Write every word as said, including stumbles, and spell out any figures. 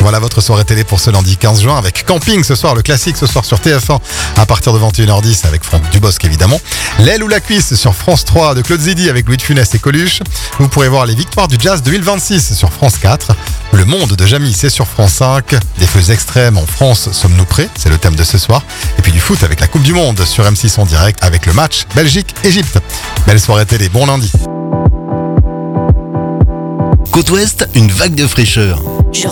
Voilà votre soirée télé pour ce lundi quinze juin avec Camping ce soir, le classique ce soir sur T F un à partir de vingt et une heures dix avec Franck Dubosc évidemment. L'aile ou la cuisse sur France trois de Claude Zidi avec Louis de Funès et Coluche. Vous pourrez voir les victoires du jazz deux mille vingt-six sur France quatre. Le monde de Jamy, c'est sur France cinq. Des feux extrêmes en France, sommes-nous prêts? C'est le thème de ce soir. Et puis du foot avec la Coupe du Monde sur M six en direct avec le match Belgique-Égypte. Belle soirée télé, bon lundi. Côte Ouest, une vague de fraîcheur.